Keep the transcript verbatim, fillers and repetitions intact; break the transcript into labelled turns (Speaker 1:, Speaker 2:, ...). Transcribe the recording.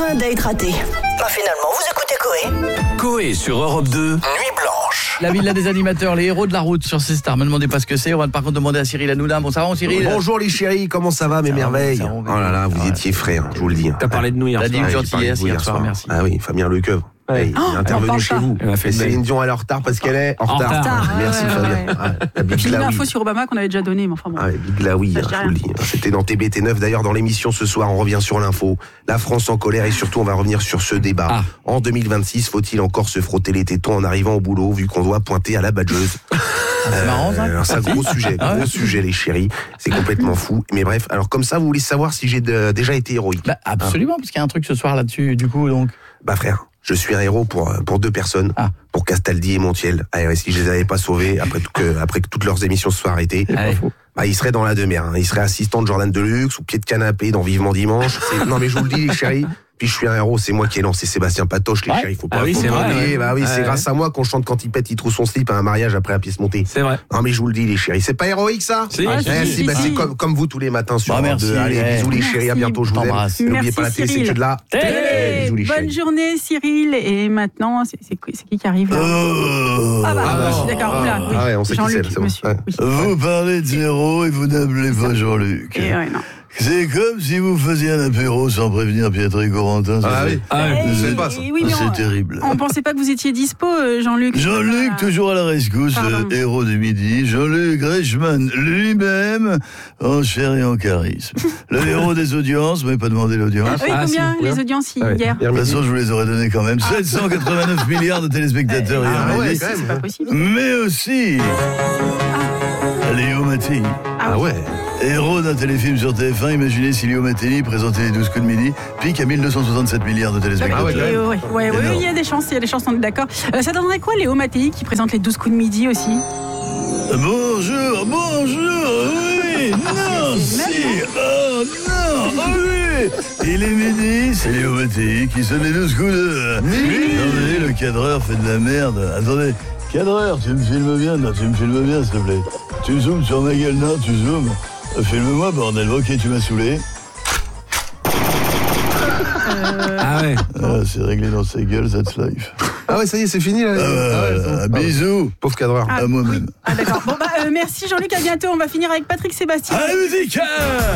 Speaker 1: un date raté. Bah finalement, vous écoutez Coé.
Speaker 2: Coé sur Europe deux, Nuit Blanche.
Speaker 3: La villa des animateurs, les héros de la route sur C-Star. Me demandez pas ce que c'est. On va par contre demander à Cyril Hanouna. Bon, ça va, Cyril?
Speaker 4: Bonjour les chéris, comment ça va mes
Speaker 3: ça
Speaker 4: merveilles
Speaker 3: va, ça va,
Speaker 4: Oh là là, vous
Speaker 3: ouais.
Speaker 4: étiez frais, hein, je vous le dis.
Speaker 2: T'as parlé de nous hier
Speaker 3: T'as dit
Speaker 2: soir.
Speaker 3: une
Speaker 4: Ouais, j'ai parlé de
Speaker 3: gentillesse
Speaker 4: vous
Speaker 3: hier soir, merci.
Speaker 4: Ah oui, Fabien Lecoeuvre.
Speaker 2: Ouais.
Speaker 4: Il est intervenu chez vous.
Speaker 2: Elle a fait
Speaker 4: Et
Speaker 2: une
Speaker 4: Céline
Speaker 2: belle-
Speaker 4: Dion, elle est en retard parce qu'elle est en
Speaker 2: En
Speaker 4: retard.
Speaker 2: retard.
Speaker 4: Merci
Speaker 5: Ouais,
Speaker 4: Fabien.
Speaker 5: ouais.
Speaker 4: Ouais, la Big
Speaker 5: J'ai eu
Speaker 4: Laoui.
Speaker 5: l'info sur Obama qu'on avait déjà donné, mais enfin bon.
Speaker 4: Ah, ouais, Big Laoui,
Speaker 5: Ça,
Speaker 4: hein,
Speaker 5: je dis
Speaker 4: je vous le dis. C'était dans T B T neuf. D'ailleurs, dans l'émission ce soir, on revient sur l'info. La France en colère et surtout, on va revenir sur ce débat.
Speaker 2: Ah.
Speaker 4: En deux mille vingt-six, faut-il encore se frotter les tétons en arrivant au boulot, vu qu'on doit pointer à la badgeuse?
Speaker 3: C'est marrant, ça.
Speaker 4: Alors, c'est un gros sujet,
Speaker 3: Ah ouais.
Speaker 4: gros sujet, les chéris. C'est complètement fou. Mais bref, alors comme ça, vous voulez savoir si j'ai de- déjà été héroïque?
Speaker 3: Bah, absolument, parce qu'il y a un truc ce soir là-dessus, du coup, donc.
Speaker 4: Bah frère, je suis un héros pour pour deux personnes,
Speaker 3: Ah.
Speaker 4: pour Castaldi et Montiel. Ah, ouais, si je les avais pas sauvés après tout que après que toutes leurs émissions se soient arrêtées,
Speaker 3: Allez.
Speaker 4: bah ils seraient dans la demeure. Hein. Ils seraient assistants de Jordan Deluxe ou pied de canapé dans Vivement Dimanche. C'est- Non mais je vous le dis les chéris. Puis je suis un héros, c'est moi qui ai lancé Sébastien Patoche, les
Speaker 3: Ouais.
Speaker 4: chéris. Faut pas,
Speaker 2: Ah oui,
Speaker 4: faut
Speaker 2: c'est
Speaker 4: pas
Speaker 2: vrai,
Speaker 4: oublier.
Speaker 2: ouais.
Speaker 4: Bah oui,
Speaker 2: Ouais,
Speaker 4: c'est
Speaker 2: ouais.
Speaker 4: grâce à moi qu'on chante quand il pète, il trouve son slip à un mariage après la pièce montée.
Speaker 2: C'est vrai.
Speaker 4: Non mais je vous le dis les chéris, c'est pas héroïque ça?
Speaker 2: Si.
Speaker 5: Ah,
Speaker 4: Eh,
Speaker 5: si,
Speaker 4: si, bah,
Speaker 5: si,
Speaker 4: c'est
Speaker 5: si.
Speaker 4: comme, comme vous tous les matins sur
Speaker 3: Bah,
Speaker 4: Europe
Speaker 3: merci,
Speaker 4: deux. Allez,
Speaker 3: eh.
Speaker 4: bisous les chéris, à
Speaker 5: Merci.
Speaker 4: bientôt, je vous aime.
Speaker 3: T'embrasse.
Speaker 4: N'oubliez
Speaker 5: Merci,
Speaker 4: pas la télé, c'est
Speaker 5: Cyril.
Speaker 4: que de la télé. Bisous les
Speaker 5: Bonne
Speaker 4: chéris.
Speaker 5: journée Cyril. Et maintenant, c'est c'est qui c'est qui qui arrive là Ah bah,
Speaker 4: Ah,
Speaker 5: je
Speaker 4: non.
Speaker 5: suis d'accord. Oula, oui.
Speaker 4: Ah ouais, on sait qui
Speaker 5: Jean-Luc,
Speaker 4: c'est, c'est bon.
Speaker 5: monsieur.
Speaker 4: Ouais.
Speaker 5: Oui.
Speaker 6: Vous parlez de zéro et vous n'appelez pas Jean-Luc.
Speaker 5: Et ouais, non.
Speaker 6: C'est comme si vous faisiez un apéro sans prévenir Pietro et Corentin. ça
Speaker 4: Ah
Speaker 6: fait-
Speaker 4: oui.
Speaker 2: Ah ouais.
Speaker 5: Eh,
Speaker 4: c'est pas ça.
Speaker 5: oui, mais
Speaker 6: c'est
Speaker 5: on-
Speaker 6: terrible.
Speaker 5: On pensait pas que vous étiez dispo, euh, Jean-Luc.
Speaker 6: Jean-Luc,
Speaker 5: Voilà.
Speaker 6: toujours à la rescousse,
Speaker 5: Pardon.
Speaker 6: euh, héros du midi. Jean-Luc Reichmann, lui-même, en chair et en charisme. Le héros des audiences, mais pas demander l'audience.
Speaker 5: Ah oui,
Speaker 2: Ah,
Speaker 5: combien
Speaker 2: si,
Speaker 5: les
Speaker 2: combien
Speaker 5: audiences
Speaker 4: Ah ouais.
Speaker 5: hier
Speaker 4: Hier
Speaker 6: De toute
Speaker 4: midi.
Speaker 6: façon, je vous les aurais donnés quand même. sept cent quatre-vingt-neuf milliards de téléspectateurs hier
Speaker 4: Ah ouais,
Speaker 6: midi.
Speaker 4: quand même.
Speaker 5: C'est pas possible.
Speaker 6: Mais aussi, Léo Mattei.
Speaker 4: Ah ouais.
Speaker 6: Héros d'un téléfilm sur T F un, imaginez si Léo Mattei présentait les douze coups de midi, pique à mille deux cent soixante-sept milliards de téléspectateurs.
Speaker 4: Ah ouais, quand même.
Speaker 5: Ouais, ouais, ouais,
Speaker 6: Énorme.
Speaker 5: il y a des chances, il y a des chances, on est d'accord. Euh, ça donnerait quoi, Léo Mattei, qui présente les douze coups de midi aussi?
Speaker 6: Bonjour, bonjour, oui, non, si, oh non, oh oui. Il est midi, c'est Léo Mattei qui sonne les douze coups de... Attendez, le cadreur fait de la merde. Attendez, cadreur, tu me filmes bien, non, tu me filmes bien, s'il te plaît. Tu zoomes sur ma gueule, non, tu zoomes. Euh, Filme-moi, bordel, ok, tu m'as saoulé.
Speaker 2: Ah ouais.
Speaker 6: Ah, c'est réglé dans sa gueule, that's life.
Speaker 4: Ah ouais, ça y est, c'est fini là.
Speaker 6: Ah,
Speaker 4: Ah ouais, c'est bon.
Speaker 6: euh, bisous
Speaker 4: Pauvre cadreur.
Speaker 5: Ah,
Speaker 6: à moi-même.
Speaker 5: Ah d'accord. Bon bah euh, merci Jean-Luc, à bientôt. On va finir avec Patrick Sébastien.
Speaker 6: À la musique hein.